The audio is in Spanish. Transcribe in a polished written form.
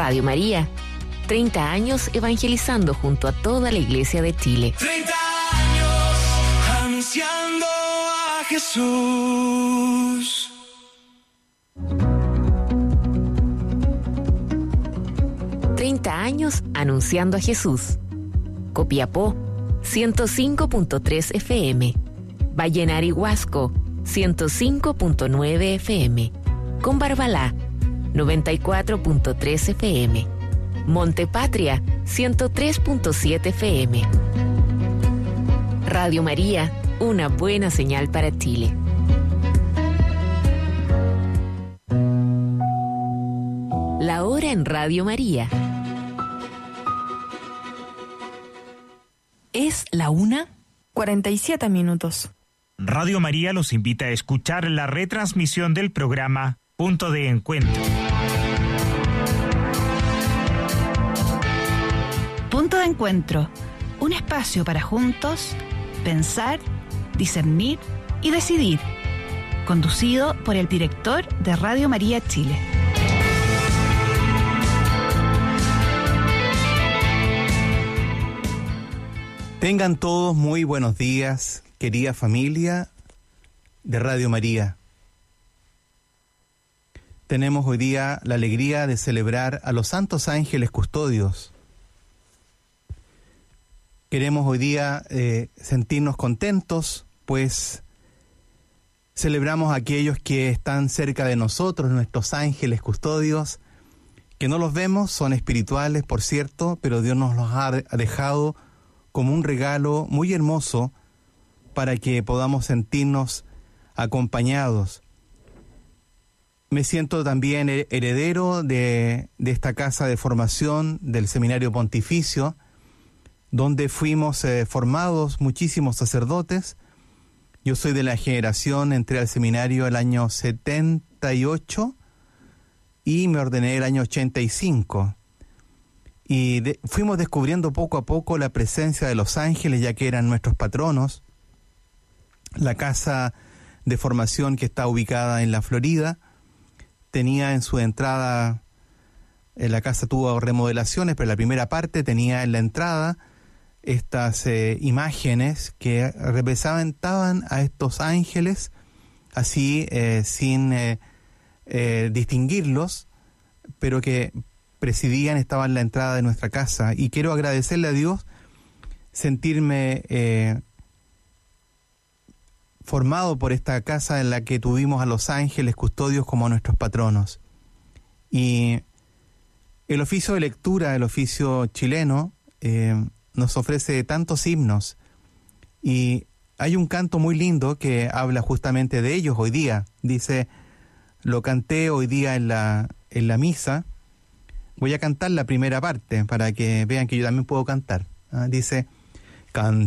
Radio María, 30 años evangelizando junto a toda la Iglesia de Chile. 30 años anunciando a Jesús. Años anunciando a Jesús. Copiapó, 105.3 FM. Vallenar Huasco, 105.9 FM. Combarbalá, 94.3 FM. Montepatria, 103.7 FM. Radio María, una buena señal para Chile. La hora en Radio María. Es la 1:47. Radio María los invita a escuchar la retransmisión del programa Punto de Encuentro. Punto de Encuentro, un espacio para juntos pensar, discernir y decidir. Conducido por el director de Radio María Chile. Tengan todos muy buenos días, querida familia de Radio María. Tenemos hoy día la alegría de celebrar a los santos ángeles custodios. Queremos hoy día sentirnos contentos, pues celebramos a aquellos que están cerca de nosotros, nuestros ángeles custodios, que no los vemos, son espirituales, por cierto, pero Dios nos los ha dejado como un regalo muy hermoso para que podamos sentirnos acompañados. Me siento también heredero de esta casa de formación del Seminario Pontificio, donde fuimos formados muchísimos sacerdotes. Yo soy de la generación, entré al seminario el año 78 y me ordené el año 85. Y fuimos descubriendo poco a poco la presencia de los ángeles, ya que eran nuestros patronos. La casa de formación, que está ubicada en la Florida, tenía en su entrada, la casa tuvo remodelaciones, pero la primera parte tenía en la entrada estas imágenes que representaban a estos ángeles, así sin distinguirlos, pero que presidían, estaban en la entrada de nuestra casa. Y quiero agradecerle a Dios sentirme formado por esta casa en la que tuvimos a los ángeles custodios como nuestros patronos. Y el oficio de lectura, el oficio chileno, nos ofrece tantos himnos, y hay un canto muy lindo que habla justamente de ellos hoy día. Dice, lo canté hoy día en la misa. Voy a cantar la primera parte para que vean que yo también puedo cantar. Dice, canté